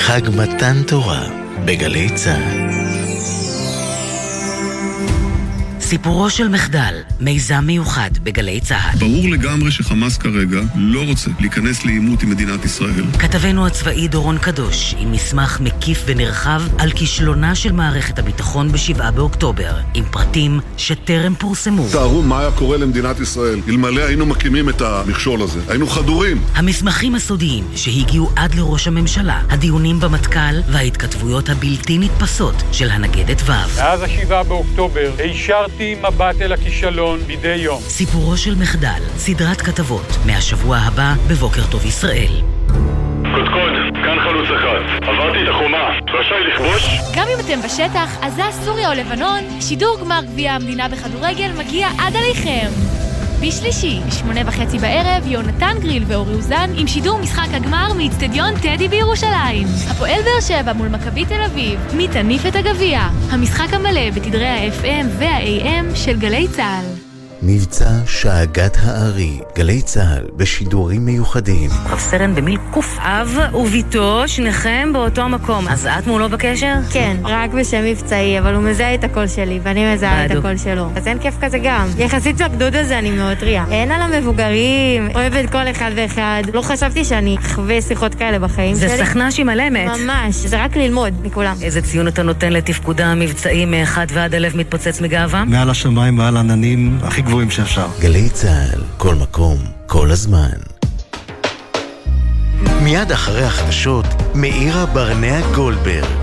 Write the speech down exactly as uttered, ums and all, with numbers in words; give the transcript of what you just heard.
חג מתן תורה בגלי צה"ל. סיפורו של מחדל, מיזם מיוחד בגלי צה"ל. ברור לגמרי שחמאס כרגע לא רוצה להיכנס לעימות עם מדינת ישראל. כתבנו הצבאי דורון קדוש עם מסמך מקיף ונרחב על כישלונה של מערכת הביטחון בשבעה באוקטובר, עם פרטים שטרם פורסמו. תארו מה היה קורה למדינת ישראל אלמלא היינו מקימים את המכשול הזה. היינו חדורים. המסמכים הסודיים שהגיעו עד לראש הממשלה, הדיונים במטכ"ל וההתכתבויות הבלתי נתפסות של הנגדת ו'. מאז השבעה באוקטובר הישרתי מבט אל הכישלון מדי יום. סיפורו של מחדל, סדרת כתבות, מהשבוע הבא בבוקר טוב ישראל. קודקוד, כאן חלוץ אחד. עברתי את החומה, רשאי לכבוש? גם אם אתם בשטח, עזה, סוריה או לבנון, שידור גמר גביע המדינה בכדורגל מגיע עד עליכם. בשלישי, בשמונה וחצי בערב, יונתן גריל ואורי אוזן עם שידור משחק הגמר מאצטדיון טדי בירושלים. הפועל באר שבע מול מכבי תל אביב, מי תניף את הגביע. המשחק המלא בתדרי ה-אף אם וה-איי אם של גלי צה"ל. מבצע שאגת הארי, גלי צה"ל בשידורים מיוחדים. רב סרן במיל קוף, אב וביתו, שניכם באותו מקום. אז את מולו בקשר? כן, רק בשם מבצעי, אבל הוא מזהה את הקול שלי, ואני מזהה את הקול שלו. אז אין כיף כזה גם. יחסית לגדוד הזה אני מאוד טריה. אין על המבוגרים, אוהבת כל אחד ואחד. לא חשבתי שאני אחווה שיחות כאלה בחיים זה שלי. זה סכנה שהיא מלמת. ממש, זה רק ללמוד מכולם. איזה ציון אתה נותן לתפקודה המבצעי מאחד ועד הלב מתפוצץ מגאווה? מעל השמיים, מעל עננים, הכי גבוהים שאפשר. גלי צה"ל, כל מקום, כל הזמן. מיד אחרי החדשות, מאירה ברנע גולדברג.